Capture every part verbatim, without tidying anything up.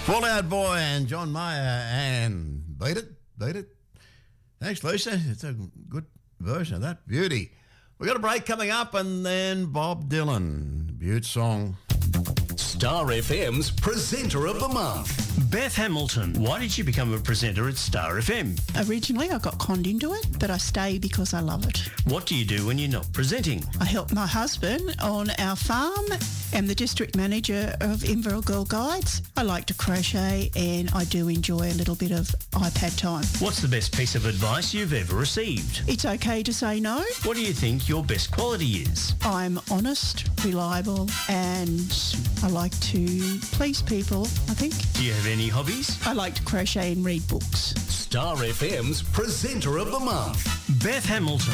Fall Out Boy and John Mayer and Beat It, Beat It. Thanks, Lisa. It's a good version of that. Beauty. We've got a break coming up and then Bob Dylan. Beaut song. Star F M's Presenter of the Month. Beth Hamilton, why did you become a presenter at Star F M? Originally, I got conned into it, but I stay because I love it. What do you do when you're not presenting? I help my husband on our farm. I'm the district manager of Inverell Girl Guides. I like to crochet and I do enjoy a little bit of iPad time. What's the best piece of advice you've ever received? It's okay to say no. What do you think your best quality is? I'm honest, reliable, and I like to please people, I think. Do you have any hobbies? I like to crochet and read books. Star F M's Presenter of the Month. Beth Hamilton.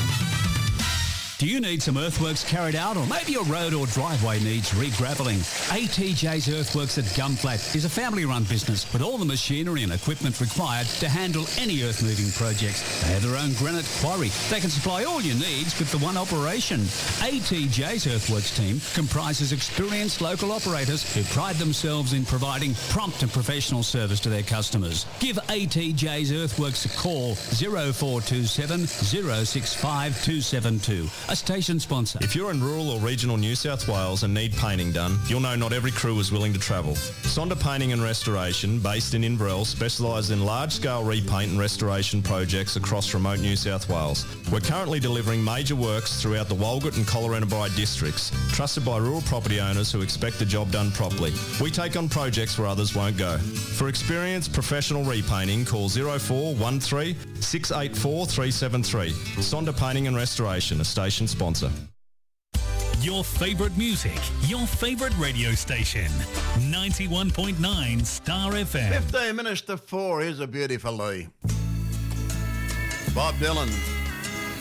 Do you need some earthworks carried out, or maybe your road or driveway needs re-gravelling? A T J's Earthworks at Gumflat is a family-run business with all the machinery and equipment required to handle any earth-moving projects. They have their own granite quarry. They can supply all your needs with the one operation. A T J's Earthworks team comprises experienced local operators who pride themselves in providing prompt and professional service to their customers. Give A T J's Earthworks a call, zero four two seven, zero six five two seven two. A station sponsor. If you're in rural or regional New South Wales and need painting done, you'll know not every crew is willing to travel. Sonda Painting and Restoration, based in Inverell, specialise in large-scale repaint and restoration projects across remote New South Wales. We're currently delivering major works throughout the Walgett and Collarenebri districts, trusted by rural property owners who expect the job done properly. We take on projects where others won't go. For experienced professional repainting, call zero four one three, six eight four, three seven three. Sonda Painting and Restoration, a station sponsor. Your favourite music, your favourite radio station. ninety-one point nine Star F M. fifteen minutes to four. Here's a beautiful Lee. Bob Dylan.